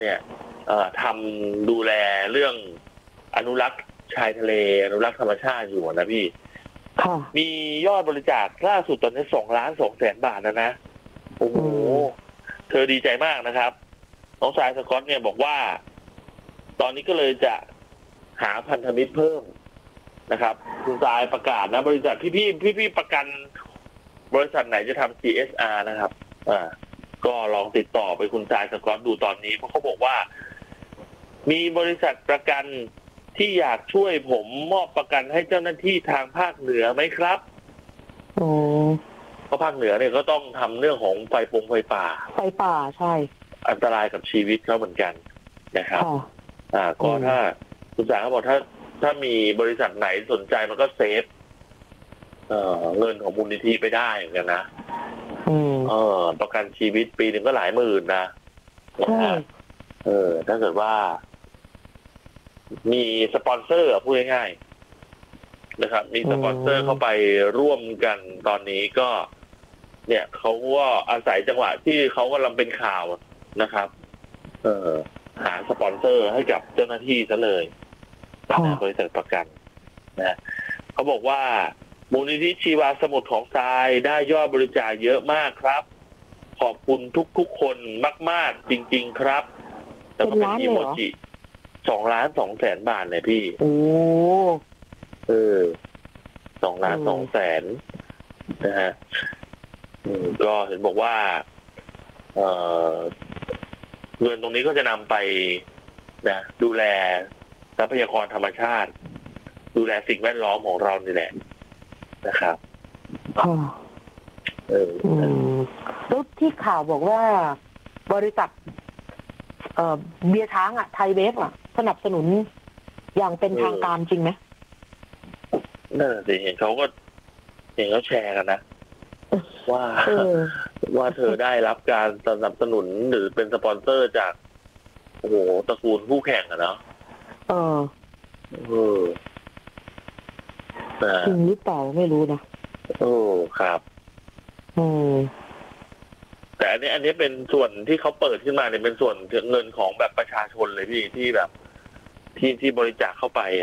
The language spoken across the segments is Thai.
เนี่ยทำดูแลเรื่องอนุรักษ์ชายทะเลอนุรักษ์ธรรมชาติอยู่นะพี่มียอดบริจาคล่าสุดตอนนี้2,200,000 บาทนะโอ้โหเธอดีใจมากนะครับน้องชายสกอตเนี่ยบอกว่าตอนนี้ก็เลยจะหาพันธมิตรเพิ่มนะครับคุณทรายประกาศนะบริษัทพี่ประกันบริษัทไหนจะทำ CSR นะครับก็ลองติดต่อไปคุณทรายสกอตดูตอนนี้เพราะเขาบอกว่ามีบริษัทประกันที่อยากช่วยผมมอบประกันให้เจ้าหน้าที่ทางภาคเหนือไหมครับเพราะภาคเหนือเนี่ยก็ต้องทำเรื่องของไฟป่าใช่อันตรายกับชีวิตเขาเหมือนกันนะครับก็ถ้าคุณสายเขาบอกถ้ามีบริษัทไหนสนใจมันก็เซฟเงินของมูลนิธิไปได้เหมือนกันนะประกันชีวิตปีหนึ่งก็หลายหมื่นนะถ้าเกิดว่ามีสปอนเซอร์พูดง่ายๆนะครับมีสปอนเซอร์เข้าไปร่วมกันตอนนี้ก็เนี่ยเขาก็อาศัยจังหวะที่เขากำลังเป็นข่าวนะครับหาสปอนเซอร์ให้กับเจ้าหน้าที่ซะเลยบริษัทประกันนะเขาบอกว่ามูลนิธิชีวาสมุทรของทรายได้ยอดบริจาคเยอะมากครับขอบคุณทุกคนมากๆจริงๆครับแต่ก็เป็นอีโมจิ2,200,000 บาทเลยพี่2,200,000นะฮะก็เห็นบอกว่าเงินตรงนี้ก็จะนำไปนะดูแลทรัพยากรธรรมชาติดูแลสิ่งแวดล้อมของเรานี่แหละนะครับแล้วที่ข่าวบอกว่าบริษัทเบียร์ช้างไทยเวฟสนับสนุนอย่างเป็นทางการจริงไหมนั่นสิเห็นเขาแชร์กันนะว่าเธอได้รับการสนับสนุนหรือเป็นสปอนเซอร์จากโอ้โหตระกูลคู่แข่งอะเนาะจริงหรือเปล่าไม่รู้นะครับแต่อันนี้เป็นส่วนที่เขาเปิดขึ้นมาเนี่ยเป็นส่วนเงินของแบบประชาชนเลยพี่ที่แบบที่บริจาคเข้าไป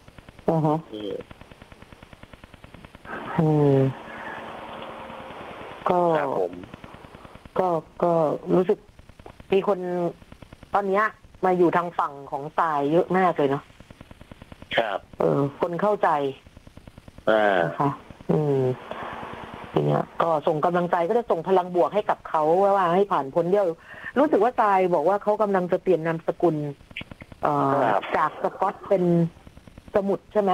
ก็รู้สึกมีคนตอนนี้มาอยู่ทางฝั่งของทรายเยอะมากเลยเนาะครับคนเข้าใจนะคะทีเนี้ยก็ส่งกำลังใจก็จะส่งพลังบวกให้กับเขาว่าให้ผ่านพ้นเดียวรู้สึกว่าทรายบอกว่าเขากำลังจะเปลี่ยนนามสกุลจากสกอตเป็นสมุทรใช่ไหม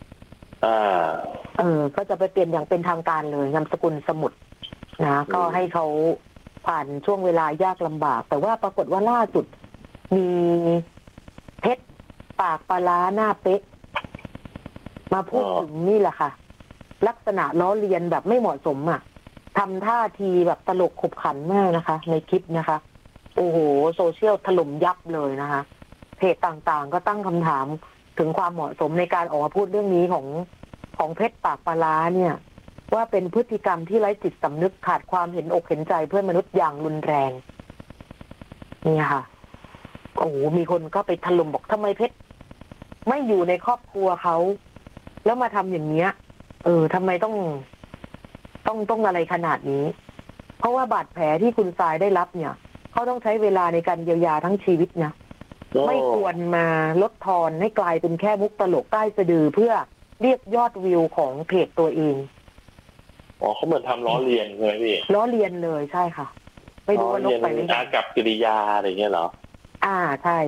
ก็จะไปเปลี่ยนอย่างเป็นทางการเลยนามสกุลสมุทรนะก็ให้เขาผ่านช่วงเวลายากลำบากแต่ว่าปรากฏว่าล่าสุดมีเพชรปากปลาร้าหน้าเป๊ะมาพูดถึงนี่แหละค่ะลักษณะล้อเลียนแบบไม่เหมาะสมทำท่าทีแบบตลกขบขันมากนะคะในคลิปนะคะโอ้โหโซเชียลถล่มยับเลยนะคะเพจต่างๆก็ตั้งคำถามถึงความเหมาะสมในการออกมาพูดเรื่องนี้ของเพชรปากปลาร้าเนี่ยว่าเป็นพฤติกรรมที่ไร้จิตสำนึกขาดความเห็นอกเห็นใจเพื่อนมนุษย์อย่างรุนแรงนี่ค่ะโอ้โหมีคนก็ไปถล่มบอกทำไมเพชรไม่อยู่ในครอบครัวเขาแล้วมาทำอย่างเนี้ยทำไมต้องอะไรขนาดนี้เพราะว่าบาดแผลที่คุณทรายได้รับเนี่ยเขาต้องใช้เวลาในการเยียวยาทั้งชีวิตนะไม่ควรมาลดทอนให้กลายเป็นแค่มุกตลกใต้สะดือเพื่อเรียกยอดวิวของเพจตัวเองเขาเหมือนทำล้อเลียนเลยพี่ล้อเลียนเลยใช่ค่ะไม่รู้ว่านกไปไม่ได้กับกิริยาอะไรเงี้ยเหรอใช่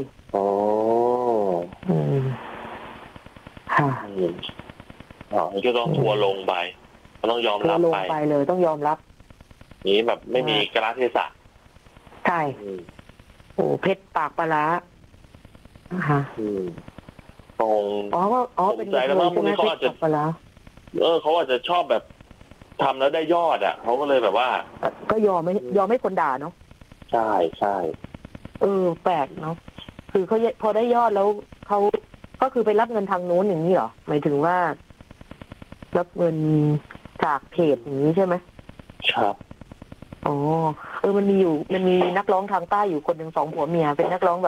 ค่ะนี่ก็ต้องทัวลงไปต้องยอมรับไปเลยต้องยอมรับนี้แบบไม่มีกราเทศะใช่โอ้เพชรปากปลาร้าเป็นใจแล้วว่าพวกนี้เขาอาจจะเขาอาจจะชอบแบบทำแล้วได้ยอดเขาก็เลยแบบว่าก็ยอมไม่คนด่าเนาะใช่แปลกเนาะคือเขาพอได้ยอดแล้วเขาก็คือไปรับเงินทางโน้นอย่างนี้เหรอหมายถึงว่ารับเงินจากเพจอย่างนี้ใช่ไหมครับมันมีนักร้องทางใต้อยู่คนหนึ่ง2 ผัวเมียเป็นนักร้องแบบ